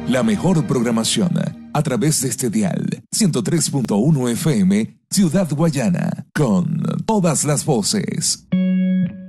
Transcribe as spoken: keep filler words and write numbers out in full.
La mejor programación a través de este dial ciento tres punto uno F M, Ciudad Guayana, con todas las voces.